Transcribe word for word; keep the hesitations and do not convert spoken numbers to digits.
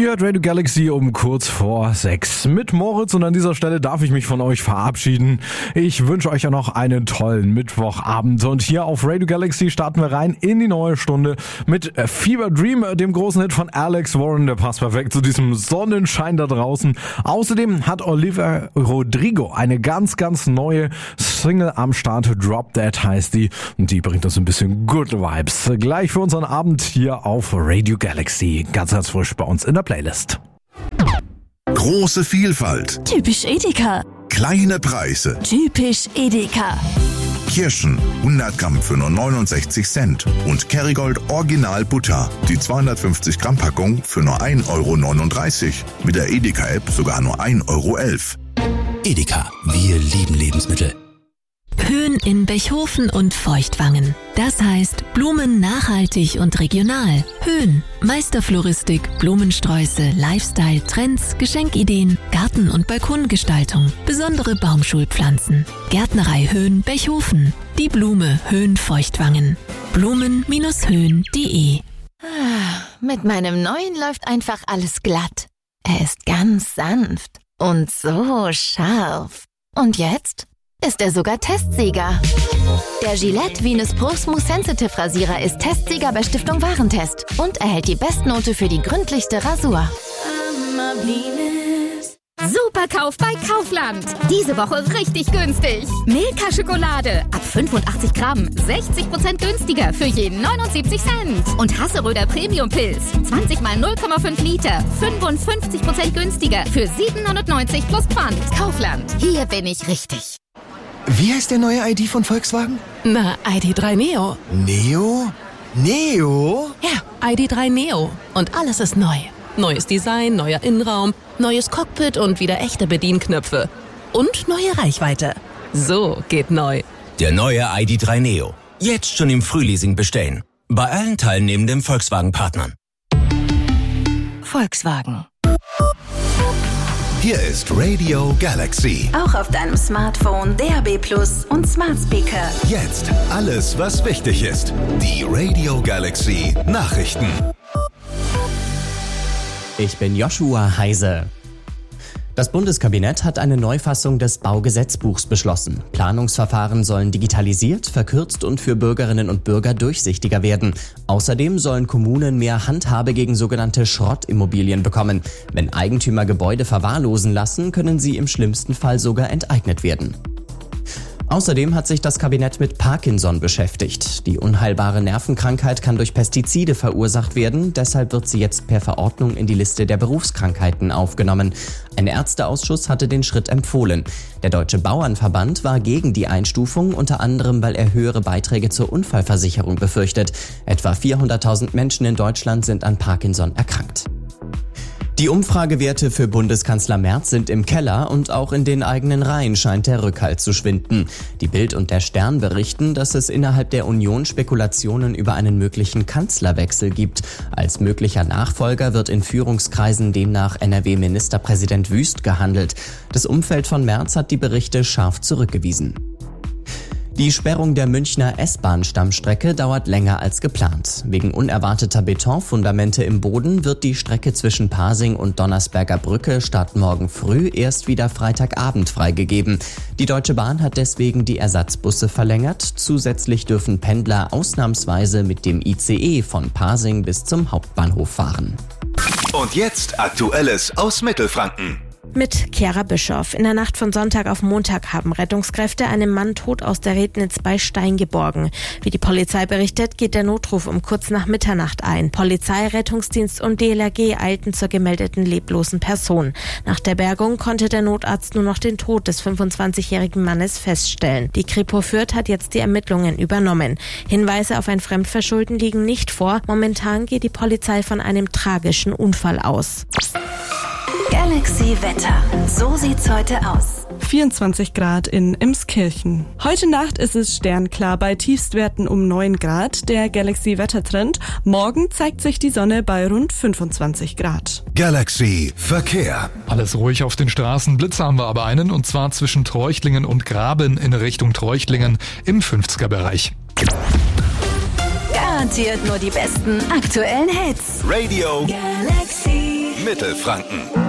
Ihr hört Radio Galaxy um kurz vor sechs mit Moritz und an dieser Stelle darf ich mich von euch verabschieden. Ich wünsche euch ja noch einen tollen Mittwochabend und hier auf Radio Galaxy starten wir rein in die neue Stunde mit Fever Dream, dem großen Hit von Alex Warren, der passt perfekt zu diesem Sonnenschein da draußen. Außerdem hat Olivia Rodrigo eine ganz, ganz neue Single am Start, Drop Dead heißt die und die bringt uns ein bisschen Good Vibes. Gleich für unseren Abend hier auf Radio Galaxy, ganz, ganz frisch bei uns in der Playlist. Große Vielfalt. Typisch Edeka. Kleine Preise. Typisch Edeka. Kirschen hundert Gramm für nur neunundsechzig Cent und Kerrygold Original Butter, die zweihundertfünfzig Gramm Packung für nur ein Euro neununddreißig. Mit der Edeka-App sogar nur ein Euro elf. Edeka, wir lieben Lebensmittel. Höhen in Bechhofen und Feuchtwangen. Das heißt Blumen nachhaltig und regional. Höhen, Meisterfloristik, Blumensträuße, Lifestyle, Trends, Geschenkideen, Garten- und Balkongestaltung, besondere Baumschulpflanzen. Gärtnerei Höhen Bechhofen. Die Blume Höhen Feuchtwangen. Blumen Höhen punkt de. Mit meinem neuen läuft einfach alles glatt. Er ist ganz sanft und so scharf. Und jetzt ist er sogar Testsieger. Der Gillette Venus Pro Smooth Sensitive Rasierer ist Testsieger bei Stiftung Warentest und erhält die Bestnote für die gründlichste Rasur. Superkauf bei Kaufland. Diese Woche richtig günstig. Milka Schokolade ab fünfundachtzig Gramm, sechzig Prozent günstiger für jeden neunundsiebzig Cent. Und Hasseröder Premium Pilz, zwanzig mal null Komma fünf Liter, fünfundfünfzig Prozent günstiger für siebenhundertneunzig plus Pfand. Kaufland, hier bin ich richtig. Wie heißt der neue I D von Volkswagen? Na, I D drei Neo. Neo? Neo? Ja, I D drei Neo. Und alles ist neu. Neues Design, neuer Innenraum, neues Cockpit und wieder echte Bedienknöpfe. Und neue Reichweite. So geht neu. Der neue I D drei Neo. Jetzt schon im Frühleasing bestellen. Bei allen teilnehmenden Volkswagen-Partnern. Volkswagen. Hier ist Radio Galaxy. Auch auf deinem Smartphone, D A B Plus und Smart Speaker. Jetzt alles, was wichtig ist. Die Radio Galaxy Nachrichten. Ich bin Joshua Heise. Das Bundeskabinett hat eine Neufassung des Baugesetzbuchs beschlossen. Planungsverfahren sollen digitalisiert, verkürzt und für Bürgerinnen und Bürger durchsichtiger werden. Außerdem sollen Kommunen mehr Handhabe gegen sogenannte Schrottimmobilien bekommen. Wenn Eigentümer Gebäude verwahrlosen lassen, können sie im schlimmsten Fall sogar enteignet werden. Außerdem hat sich das Kabinett mit Parkinson beschäftigt. Die unheilbare Nervenkrankheit kann durch Pestizide verursacht werden, deshalb wird sie jetzt per Verordnung in die Liste der Berufskrankheiten aufgenommen. Ein Ärzteausschuss hatte den Schritt empfohlen. Der Deutsche Bauernverband war gegen die Einstufung, unter anderem, weil er höhere Beiträge zur Unfallversicherung befürchtet. Etwa vierhunderttausend Menschen in Deutschland sind an Parkinson erkrankt. Die Umfragewerte für Bundeskanzler Merz sind im Keller und auch in den eigenen Reihen scheint der Rückhalt zu schwinden. Die Bild und der Stern berichten, dass es innerhalb der Union Spekulationen über einen möglichen Kanzlerwechsel gibt. Als möglicher Nachfolger wird in Führungskreisen demnach N R W-Ministerpräsident Wüst gehandelt. Das Umfeld von Merz hat die Berichte scharf zurückgewiesen. Die Sperrung der Münchner S-Bahn-Stammstrecke dauert länger als geplant. Wegen unerwarteter Betonfundamente im Boden wird die Strecke zwischen Pasing und Donnersberger Brücke statt morgen früh erst wieder Freitagabend freigegeben. Die Deutsche Bahn hat deswegen die Ersatzbusse verlängert. Zusätzlich dürfen Pendler ausnahmsweise mit dem I C E von Pasing bis zum Hauptbahnhof fahren. Und jetzt Aktuelles aus Mittelfranken. Mit Chiara Bischoff. In der Nacht von Sonntag auf Montag haben Rettungskräfte einen Mann tot aus der Rednitz bei Stein geborgen. Wie die Polizei berichtet, geht der Notruf um kurz nach Mitternacht ein. Polizei, Rettungsdienst und D L R G eilten zur gemeldeten leblosen Person. Nach der Bergung konnte der Notarzt nur noch den Tod des fünfundzwanzigjährigen Mannes feststellen. Die Kripo Fürth hat jetzt die Ermittlungen übernommen. Hinweise auf ein Fremdverschulden liegen nicht vor. Momentan geht die Polizei von einem tragischen Unfall aus. Galaxy Wetter. So sieht's heute aus. vierundzwanzig Grad in Emskirchen. Heute Nacht ist es sternklar bei Tiefstwerten um neun Grad. Der Galaxy Wettertrend. Morgen zeigt sich die Sonne bei rund fünfundzwanzig Grad. Galaxy Verkehr. Alles ruhig auf den Straßen. Blitze haben wir aber einen, und zwar zwischen Treuchtlingen und Graben in Richtung Treuchtlingen im fünfziger Bereich. Garantiert nur die besten aktuellen Hits. Radio Galaxy. Mittelfranken.